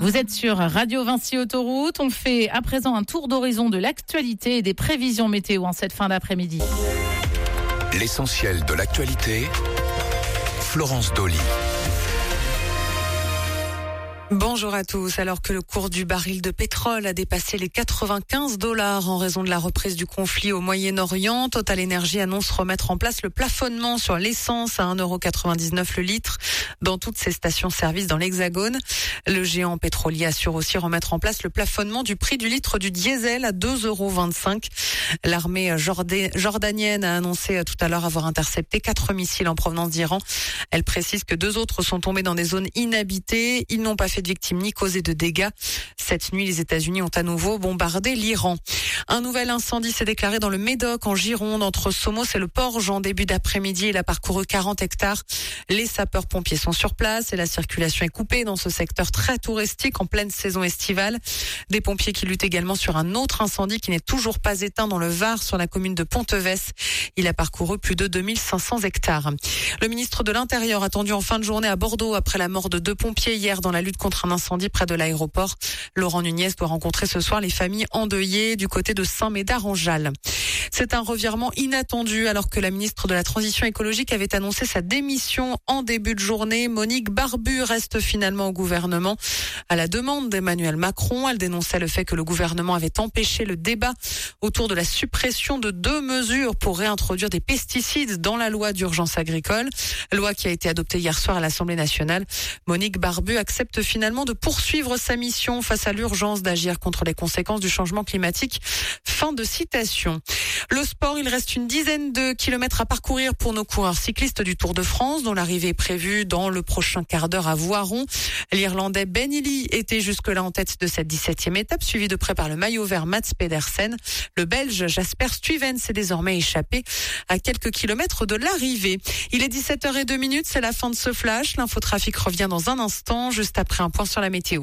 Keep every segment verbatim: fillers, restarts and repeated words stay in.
Vous êtes sur Radio Vinci Autoroute. On fait à présent un tour d'horizon de l'actualité et des prévisions météo en cette fin d'après-midi. L'essentiel de l'actualité, Florence Dolly. Bonjour à tous. Alors que le cours du baril de pétrole a dépassé les quatre-vingt-quinze dollars en raison de la reprise du conflit au Moyen-Orient, Total Energy annonce remettre en place le plafonnement sur l'essence à un euro quatre-vingt-dix-neuf le litre dans toutes ses stations-service dans l'Hexagone. Le géant pétrolier assure aussi remettre en place le plafonnement du prix du litre du diesel à deux euros vingt-cinq. L'armée jordanienne a annoncé tout à l'heure avoir intercepté quatre missiles en provenance d'Iran. Elle précise que deux autres sont tombés dans des zones inhabitées. Ils n'ont pas fait de victimes ni causé de dégâts. Cette nuit, les États-Unis ont à nouveau bombardé l'Iran. Un nouvel incendie s'est déclaré dans le Médoc, en Gironde, entre Somos et le Porge en début d'après-midi. Il a parcouru quarante hectares. Les sapeurs-pompiers sont sur place et la circulation est coupée dans ce secteur très touristique en pleine saison estivale. Des pompiers qui luttent également sur un autre incendie qui n'est toujours pas éteint dans le Var, sur la commune de Ponteves. Il a parcouru plus de deux mille cinq cents hectares. Le ministre de l'Intérieur attendu en fin de journée à Bordeaux après la mort de deux pompiers hier dans la lutte contre un incendie près de l'aéroport. Laurent Nunez doit rencontrer ce soir les familles endeuillées du côté de Saint-Médard-en-Jalles. C'est un revirement inattendu alors que la ministre de la Transition écologique avait annoncé sa démission en début de journée. Monique Barbu reste finalement au gouvernement. À la demande d'Emmanuel Macron, elle dénonçait le fait que le gouvernement avait empêché le débat autour de la suppression de deux mesures pour réintroduire des pesticides dans la loi d'urgence agricole. Loi qui a été adoptée hier soir à l'Assemblée nationale. Monique Barbu accepte finalement de poursuivre sa mission face à l'urgence d'agir contre les conséquences du changement climatique. Fin de citation. Le sport, il reste une dizaine de kilomètres à parcourir pour nos coureurs cyclistes du Tour de France, dont l'arrivée est prévue dans le prochain quart d'heure à Voiron. L'Irlandais Ben Illy était jusque-là en tête de cette dix-septième étape, suivi de près par le maillot vert Mats Pedersen. Le Belge Jasper Stuyven s'est désormais échappé à quelques kilomètres de l'arrivée. Il est dix-sept heures zéro deux, c'est la fin de ce flash. L'infotrafic revient dans un instant, juste après un point sur la météo.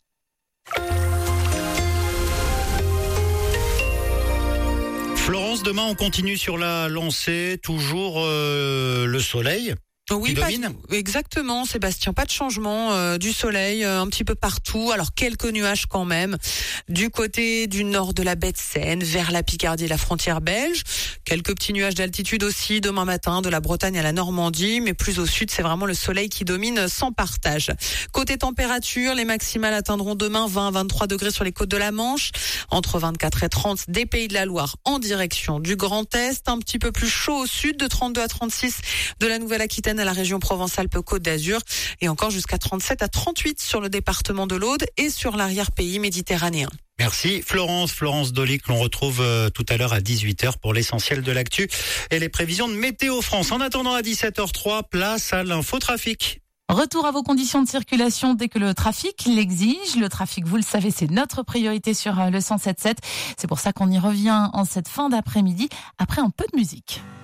Florence, demain on continue sur la lancée, toujours euh, le soleil. Oui, pas, domine. Exactement, Sébastien. Pas de changement, euh, du soleil euh, un petit peu partout. Alors quelques nuages quand même du côté du nord de la baie de Seine, vers la Picardie et la frontière belge. Quelques petits nuages d'altitude aussi demain matin de la Bretagne à la Normandie, mais plus au sud, c'est vraiment le soleil qui domine sans partage. Côté température, les maximales atteindront demain vingt à vingt-trois degrés sur les côtes de la Manche, entre vingt-quatre et trente des Pays de la Loire en direction du Grand Est, un petit peu plus chaud au sud, de trente-deux à trente-six de la Nouvelle-Aquitaine à la région Provence-Alpes-Côte d'Azur, et encore jusqu'à trente-sept à trente-huit sur le département de l'Aude et sur l'arrière-pays méditerranéen. Merci Florence, Florence Dolly, que l'on retrouve euh, tout à l'heure à dix-huit heures pour l'essentiel de l'actu et les prévisions de Météo France. En attendant, à dix-sept heures trois, place à l'infotrafic. Retour à vos conditions de circulation dès que le trafic l'exige. Le trafic, vous le savez, c'est notre priorité sur le cent sept sept. C'est pour ça qu'on y revient en cette fin d'après-midi après un peu de musique.